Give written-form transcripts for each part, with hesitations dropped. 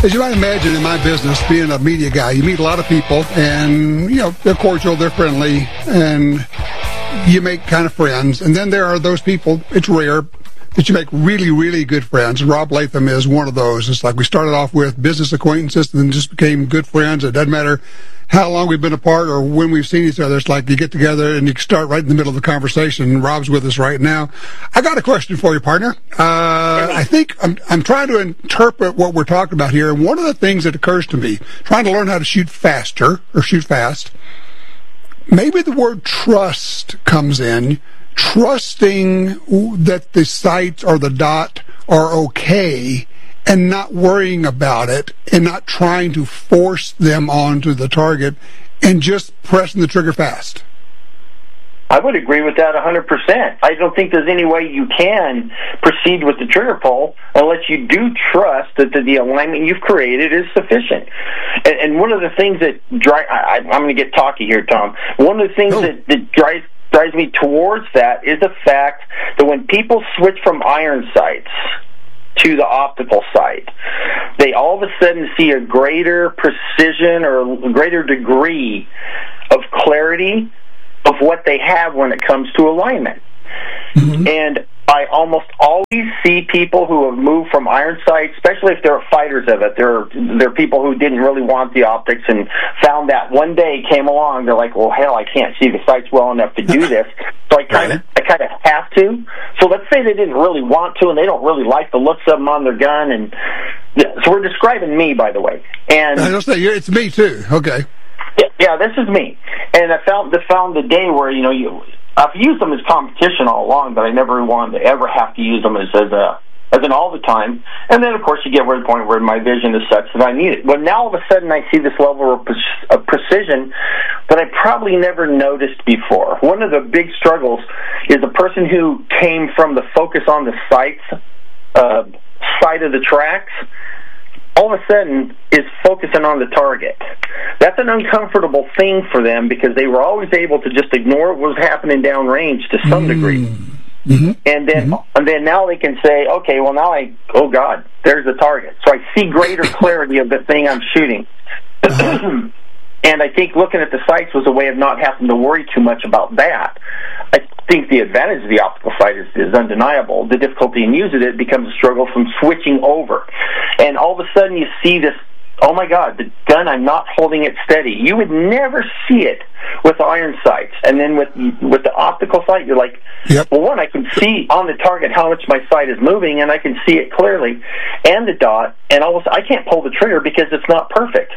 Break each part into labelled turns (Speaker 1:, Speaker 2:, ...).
Speaker 1: As you might imagine, in my business, being a media guy, you meet a lot of people, and, they're cordial, they're friendly, and you make kind of friends. And then there are those people, it's rare, that you make really, really good friends. And Rob Latham is one of those. It's like we started off with business acquaintances and then just became good friends. It doesn't matter how long we've been apart or when we've seen each other. It's like you get together and you start right in the middle of the conversation. And Rob's with us right now. I got a question for you, partner. I think I'm trying to interpret what we're talking about here. And one of the things that occurs to me, trying to learn how to shoot faster or shoot fast, maybe the word trust comes in. Trusting that the sights or the dot are okay and not worrying about it and not trying to force them onto the target and just pressing the trigger fast.
Speaker 2: I would agree with that 100%. I don't think there's any way you can proceed with the trigger pull unless you do trust that the alignment you've created is sufficient. And one of the things that I'm going to get talky here, Tom. One of the things that drives me towards that is the fact that when people switch from iron sights to the optical sight, they all of a sudden see a greater precision or a greater degree of clarity of what they have when it comes to alignment. Mm-hmm. And I almost always see people who have moved from iron sights, especially if they're fighters of it. They're people who didn't really want the optics and found that one day came along. They're like, well, hell, I can't see the sights well enough to do this, so I kind of have to. So let's say they didn't really want to, and they don't really like the looks of them on their gun. And so we're describing me, by the way. And
Speaker 1: it's me too. Okay.
Speaker 2: Yeah, this is me. And I found the day where I've used them as competition all along, but I never wanted to ever have to use them as an all the time. And then, of course, you get to the point where my vision is such that I need it. Well, now all of a sudden I see this level of precision that I probably never noticed before. One of the big struggles is the person who came from the focus on the sights side of the tracks all of a sudden is focusing on the target. That's an uncomfortable thing for them because they were always able to just ignore what was happening downrange to some degree. Mm-hmm. And then now they can say, okay, well now oh God, there's the target. So I see greater clarity of the thing I'm shooting. And I think looking at the sights was a way of not having to worry too much about that. I think the advantage of the optical sight is undeniable. The difficulty in using it becomes a struggle from switching over. And all of a sudden you see this, oh my God, the gun, I'm not holding it steady. You would never see it with iron sights. And then with the optical sight, you're like, yep. Well, one, I can see on the target how much my sight is moving, and I can see it clearly, and the dot, and almost I can't pull the trigger because it's not perfect.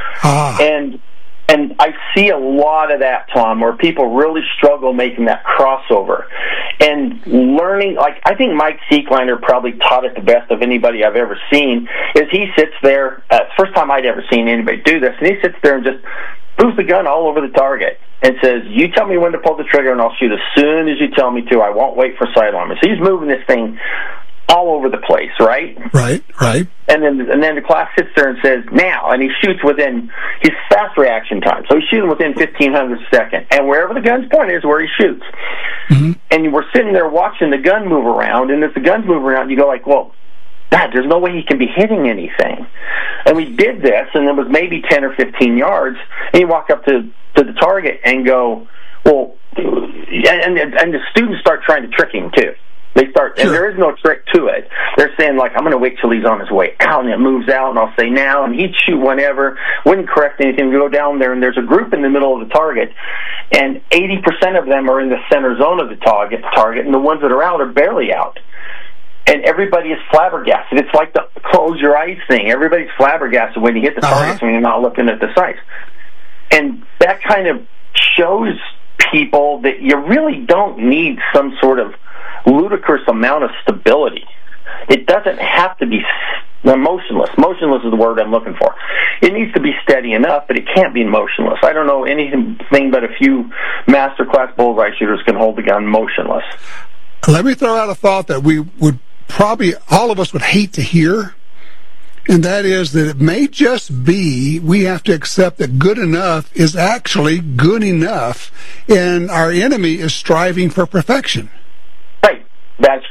Speaker 2: And I see a lot of that, Tom, where people really struggle making that crossover. And learning, I think Mike Seekliner probably taught it the best of anybody I've ever seen, is he sits there, first time I'd ever seen anybody do this, and he sits there and just moves the gun all over the target and says, you tell me when to pull the trigger and I'll shoot as soon as you tell me to. I won't wait for sight alignment. So he's moving this thing all over the place, right?
Speaker 1: Right.
Speaker 2: And then the class sits there and says, now, and he shoots within his fast reaction time. So he's shooting within 1,500 seconds. And wherever the gun's point is where he shoots. Mm-hmm. And we're sitting there watching the gun move around, and as the gun's moving around, you go like, well, God, there's no way he can be hitting anything. And we did this, and it was maybe 10 or 15 yards, and you walk up to the target and go, well, and the students start trying to trick him, too. They start, and there is no trick to it. They're saying, like, I'm going to wait till he's on his way out, and it moves out, and I'll say now, and he'd shoot whenever, wouldn't correct anything, go down there, and there's a group in the middle of the target, and 80% of them are in the center zone of the target, and the ones that are out are barely out. And everybody is flabbergasted. It's like the close your eyes thing. Everybody's flabbergasted when you hit the targets when you're not looking at the sights. And that kind of shows people that you really don't need some sort of ludicrous amount of stability. It doesn't have to be motionless. Motionless is the word I'm looking for. It needs to be steady enough, but it can't be motionless. I don't know anything but a few master class bullseye shooters can hold the gun motionless.
Speaker 1: Let me throw out a thought that we would probably, all of us would hate to hear, and that is that it may just be we have to accept that good enough is actually good enough, and our enemy is striving for perfection.
Speaker 2: Right. That's correct.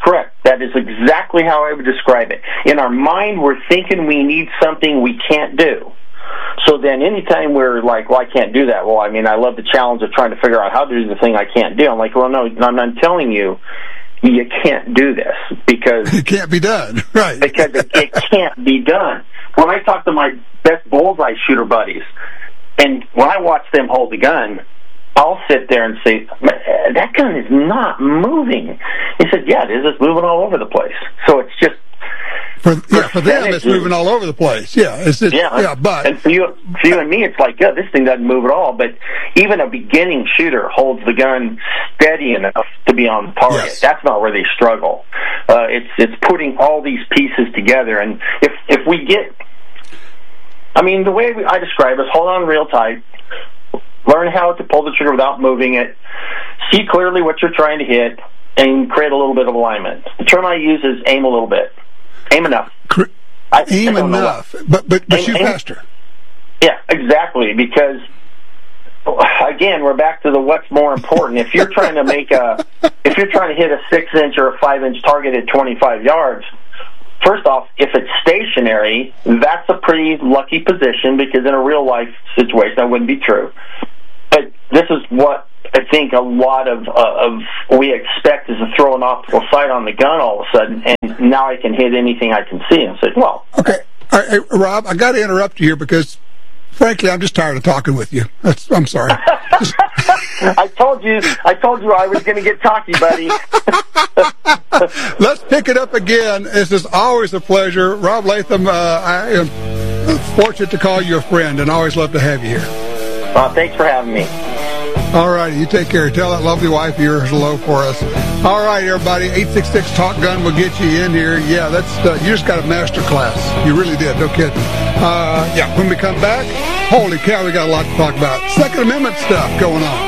Speaker 2: That is exactly how I would describe it. In our mind, we're thinking we need something we can't do. So then anytime we're like, well, I can't do that. Well, I mean, I love the challenge of trying to figure out how to do the thing I can't do. I'm like, well, no, I'm not telling you you can't do this because
Speaker 1: it can't be done, right?
Speaker 2: Because it can't be done. When I talk to my best bullseye shooter buddies, and when I watch them hold the gun, I'll sit there and say, that gun is not moving. He said, yeah, it is. It's moving all over the place. So it's just...
Speaker 1: For them, it's moving all over the place. Yeah, it's just, but...
Speaker 2: And for you and me, it's like, this thing doesn't move at all. But even a beginning shooter holds the gun steady enough to be on target.
Speaker 1: Yes.
Speaker 2: That's not where they struggle. It's putting all these pieces together. And if we get... I mean, the way I describe it is hold on real tight, learn how to pull the trigger without moving it, see clearly what you're trying to hit, and create a little bit of alignment. The term I use is aim a little bit. Aim enough.
Speaker 1: Aim enough, but shoot faster.
Speaker 2: Yeah, exactly, because, again, we're back to the what's more important. If you're trying to hit a 6-inch or a 5-inch target at 25 yards, first off, if it's stationary, that's a pretty lucky position because in a real-life situation, that wouldn't be true. But this is what I think a lot of we expect is to throw an optical sight on the gun all of a sudden, and now I can hit anything I can see. And say, well...
Speaker 1: Okay. All right, Rob, I got to interrupt you here because, frankly, I'm just tired of talking with you. I'm sorry.
Speaker 2: I told you I was going to get talky, buddy.
Speaker 1: Let's pick it up again. This is always a pleasure. Rob Latham, I am fortunate to call you a friend and always love to have you here.
Speaker 2: Thanks for having me.
Speaker 1: All right, you take care. Tell that lovely wife of yours hello for us. All right, everybody, 866-TALK-GUN will get you in here. Yeah, that's you just got a master class. You really did. No kidding. When we come back, holy cow, we got a lot to talk about. Second Amendment stuff going on.